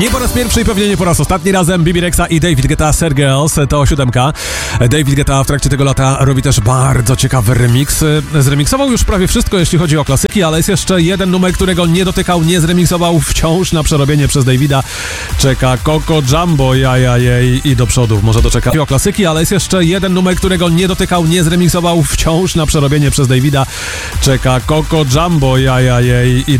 Nie po raz pierwszy i pewnie nie po raz ostatni razem Bibi Rexa i David Guetta Sad Girls, to 7. David Guetta w trakcie tego lata robi też bardzo ciekawy remix. Zremiksował już prawie wszystko, jeśli chodzi o klasyki, ale jest jeszcze jeden numer, którego nie dotykał, nie zremiksował, wciąż na przerobienie przez Davida. Czeka Coco Jumbo, jajajej i do przodu, może doczeka o klasyki, ale jest jeszcze jeden numer, którego nie dotykał, nie zremiksował, wciąż na przerobienie przez Davida. Czeka Coco Jumbo, jajajej i